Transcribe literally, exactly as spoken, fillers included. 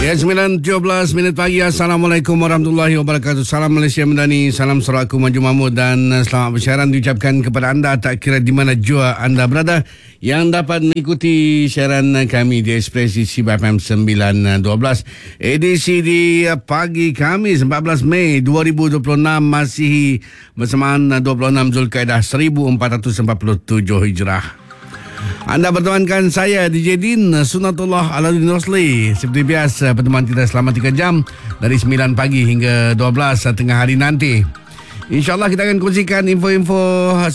Ya, sembilan tujuh belas minit pagi. Assalamualaikum warahmatullahi wabarakatuh. Salam Malaysia Madani, salam Sarawakku Maju Mahmud dan selamat bersiaran diucapkan kepada anda tak kira di mana jua anda berada yang dapat mengikuti siaran kami di Ekspresi C B F M sembilan dua belas. Edisi di pagi Khamis empat belas Mei dua ribu dua puluh enam Masihi bersamaan dua puluh enam Zulkaidah seribu empat ratus empat puluh tujuh Hijrah. Anda bertemankan saya D J Din Sunatullah Aladdin Rosli. Seperti biasa, pertemuan kita selama tiga jam dari sembilan pagi hingga dua belas tengah hari nanti. InsyaAllah kita akan kongsikan info-info